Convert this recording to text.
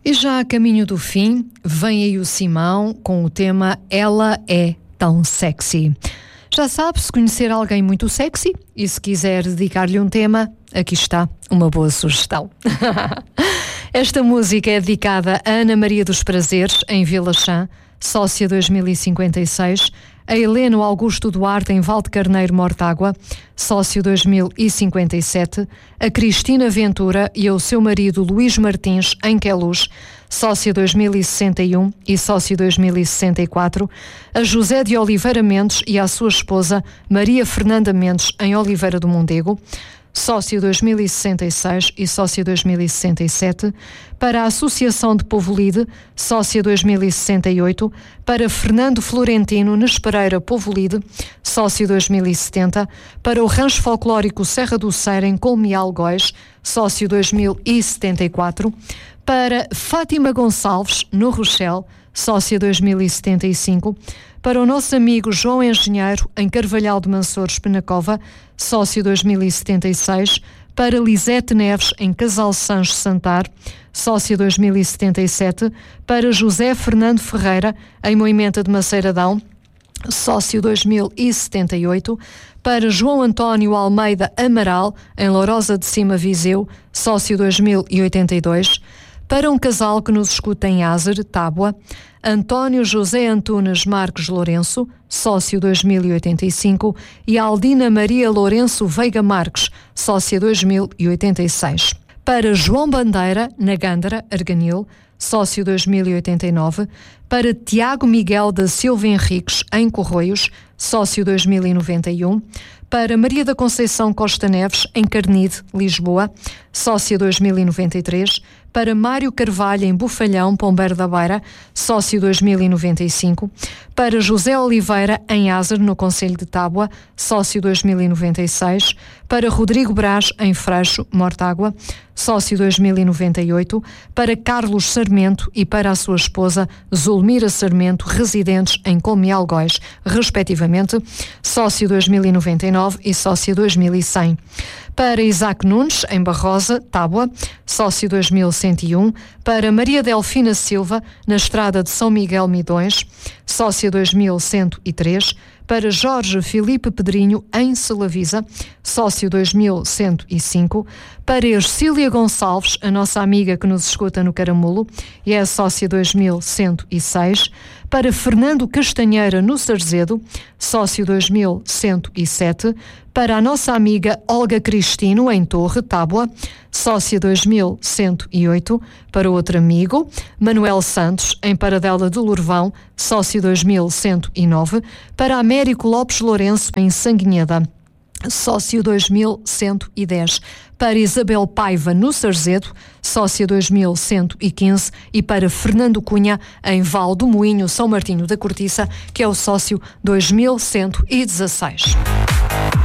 E já a caminho do fim, vem aí o Simão com o tema Ela é tão sexy. Já sabe, se conhecer alguém muito sexy e se quiser dedicar-lhe um tema, aqui está uma boa sugestão. Esta música é dedicada a Ana Maria dos Prazeres, em Vila Chã, sócia 2056, a Heleno Augusto Duarte, em Valde Carneiro, Mortágua, sócio 2057, a Cristina Ventura e ao seu marido Luís Martins, em Queluz, sócio 2061 e sócio 2064, a José de Oliveira Mendes e à sua esposa Maria Fernanda Mendes, em Oliveira do Mondego, sócio 2066 e sócio 2067, para a Associação de Povolide, sócia 2068, para Fernando Florentino Nespereira Povolide, sócio 2070, para o Rancho Folclórico Serra do Ceira, em Colmeal Góis, sócio 2074, para Fátima Gonçalves, no Rochelle, sócia 2075, para o nosso amigo João Engenheiro, em Carvalhal de Mansores, Penacova, sócio 2076, para Lisete Neves, em Casal Sancho Santar, sócio 2077, para José Fernando Ferreira, em Moimenta de Maceiradão, sócio 2078, para João António Almeida Amaral, em Lourosa de Cima, Viseu, sócio 2082, para um casal que nos escuta em Ázer, Tábua, António José Antunes Marques Lourenço, sócio 2085, e Aldina Maria Lourenço Veiga Marques, sócia 2086. Para João Bandeira, na Gândara, Arganil, sócio 2089, para Tiago Miguel da Silva Henriques, em Corroios, sócio 2091, para Maria da Conceição Costa Neves, em Carnide, Lisboa, sócia 2093, para Mário Carvalho, em Bufalhão, Pombeiro da Beira, sócio 2095, para José Oliveira, em Ázer, no Concelho de Tábua, sócio 2096, para Rodrigo Brás, em Freixo, Mortágua, sócio 2098, para Carlos Sarmento e para a sua esposa Zulmira Sarmento, residentes em Colmeal Góis, respectivamente, sócio 2099 e sócio 2100. Para Isaac Nunes, em Barrosa, Tábua, sócio 2101, para Maria Delfina Silva, na Estrada de São Miguel Midões, sócia 2103, para Jorge Filipe Pedrinho, em Celavisa, sócio 2105, para Ercília Gonçalves, a nossa amiga que nos escuta no Caramulo, e é a sócia 2106, para Fernando Castanheira, no Sarzedo, sócio 2107, para a nossa amiga Olga Cristino, em Torre, Tábua, sócia 2108, para outro amigo, Manuel Santos, em Paradela de Lourvão, sócio 2109, para Américo Lopes Lourenço, em Sanguinheda, sócio 2110, para Isabel Paiva, no Sarzedo, sócia 2115, e para Fernando Cunha, em Val do Moinho, São Martinho da Cortiça, que é o sócio 2116.